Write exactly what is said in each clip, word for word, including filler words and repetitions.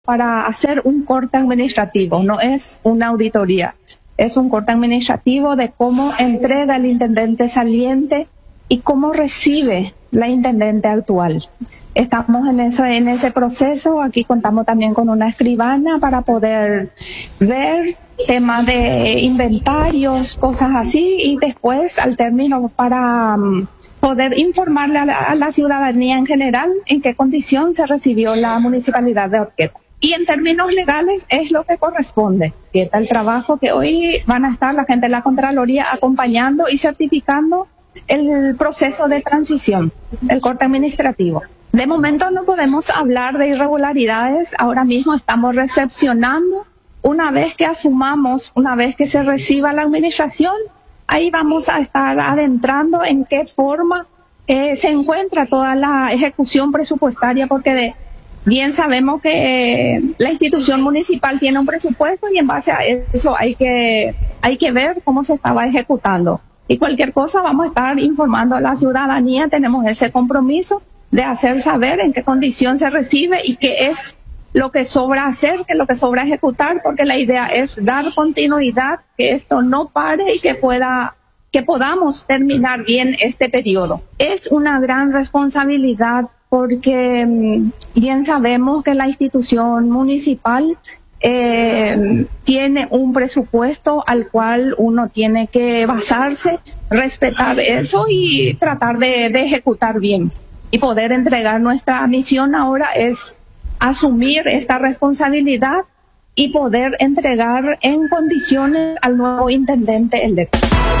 para hacer un corte administrativo, no es una auditoría, es un corte administrativo de cómo entrega el intendente saliente y cómo recibe la intendente actual. Estamos en eso, en ese proceso. Aquí contamos también con una escribana para poder ver temas de inventarios, cosas así, y después al término para um, poder informarle a la, a la ciudadanía en general en qué condición se recibió la municipalidad de Horqueta. Y en términos legales es lo que corresponde. Que está el trabajo que hoy van a estar la gente de la Contraloría acompañando y certificando el proceso de transición, el corte administrativo. De momento no podemos hablar de irregularidades. Ahora mismo estamos recepcionando. Una vez que asumamos, una vez que se reciba la administración, ahí vamos a estar adentrando en qué forma eh, se encuentra toda la ejecución presupuestaria, porque de, bien sabemos que eh, la institución municipal tiene un presupuesto y en base a eso hay que, hay que ver cómo se estaba ejecutando. Y cualquier cosa vamos a estar informando a la ciudadanía. Tenemos ese compromiso de hacer saber en qué condición se recibe y qué es lo que sobra hacer, qué es lo que sobra ejecutar, porque la idea es dar continuidad, que esto no pare y que pueda, que podamos terminar bien este periodo. Es una gran responsabilidad porque bien sabemos que la institución municipal Eh, tiene un presupuesto al cual uno tiene que basarse, respetar eso y tratar de, de ejecutar bien y poder entregar. Nuestra misión ahora es asumir esta responsabilidad y poder entregar en condiciones al nuevo intendente electo.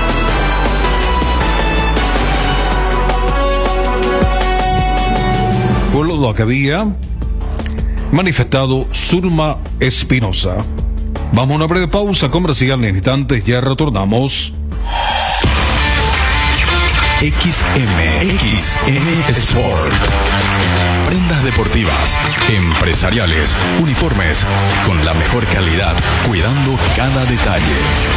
Por lo que había manifestado Zulma Espinosa. Vamos a una breve pausa comercial. En instantes ya retornamos. X M X M Sport. Prendas deportivas, empresariales, uniformes, con la mejor calidad, cuidando cada detalle.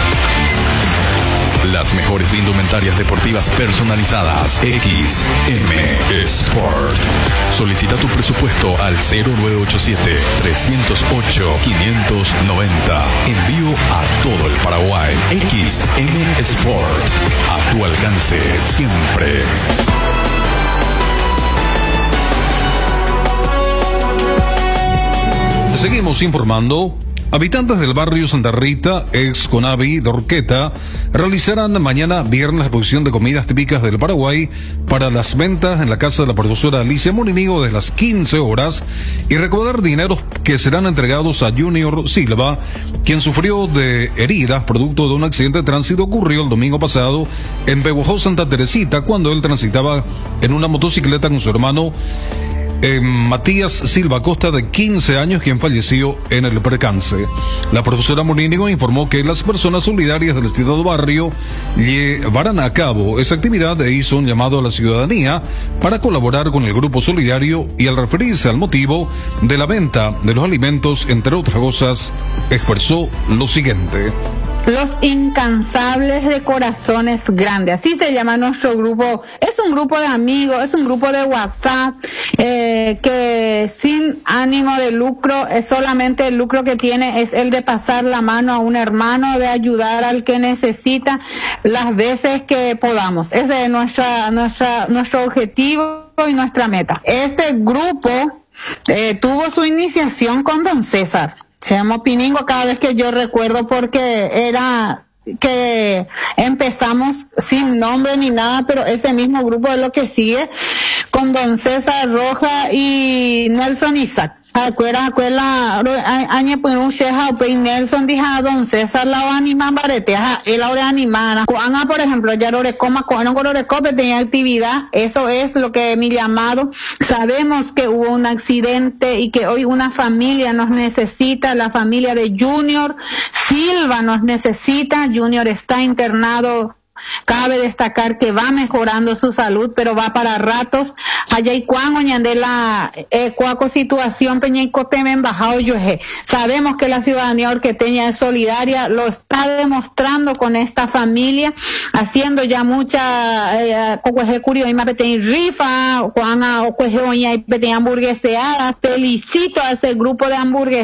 Las mejores indumentarias deportivas personalizadas. X M Sport. Solicita tu presupuesto al cero nueve ocho siete, tres cero ocho, cinco nueve cero. Envío a todo el Paraguay. X M Sport. A tu alcance siempre. Seguimos informando. Habitantes del barrio Santa Rita, ex Conavi de Horqueta, realizarán mañana viernes la exposición de comidas típicas del Paraguay para las ventas en la casa de la profesora Alicia Moninigo desde las quince horas y recaudar dineros que serán entregados a Junior Silva, quien sufrió de heridas producto de un accidente de tránsito ocurrido el domingo pasado en Bebojó, Santa Teresita, cuando él transitaba en una motocicleta con su hermano Eh, Matías Silva Costa, de quince años, quien falleció en el percance. La profesora Monínigo informó que las personas solidarias del citado barrio llevarán a cabo esa actividad e hizo un llamado a la ciudadanía para colaborar con el grupo solidario, y al referirse al motivo de la venta de los alimentos, entre otras cosas, expresó lo siguiente. Los incansables de corazones grandes, así se llama nuestro grupo. Es un grupo de amigos, es un grupo de WhatsApp eh, que sin ánimo de lucro, es solamente el lucro que tiene es el de pasar la mano a un hermano, de ayudar al que necesita las veces que podamos. Ese es nuestra, nuestra, nuestro objetivo y nuestra meta. Este grupo eh, tuvo su iniciación con don César. Se llama Piningo cada vez que yo recuerdo, porque era que empezamos sin nombre ni nada, pero ese mismo grupo es lo que sigue con don César Roja y Nelson Isaac. Acuera, acuera, añe pues un sheja o Nelson dija don César la animan baretea, él ahora animara. Coanga, por ejemplo, ya lo recoma, coanga no lo recope, tenía actividad. Eso es lo que mi llamado. Sabemos que hubo un accidente y que hoy una familia nos necesita, la familia de Junior Silva nos necesita. Junior está internado cabe destacar que va mejorando su salud, pero va para ratos. Allá y cuando de la eh, cuaco situación peñicote embajado yo sabemos que la ciudadanía orqueteña es solidaria, lo está demostrando con esta familia, haciendo ya mucha eh, curio y mapetein rifa, cuando oña y hamburgueseada. Felicito a ese grupo de hamburguesas